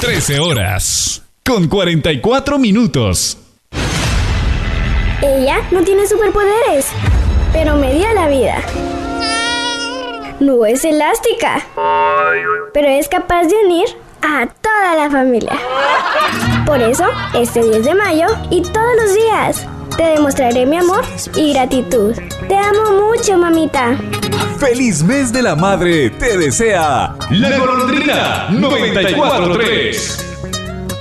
13 horas con 44 minutos. Ella no tiene superpoderes, pero me dio la vida. No es elástica, pero es capaz de unir a toda la familia. Por eso, este 10 de mayo y todos los días, te demostraré mi amor y gratitud. Te amo mucho, mamita. ¡Feliz mes de la madre! Te desea La Golondrina 94.3.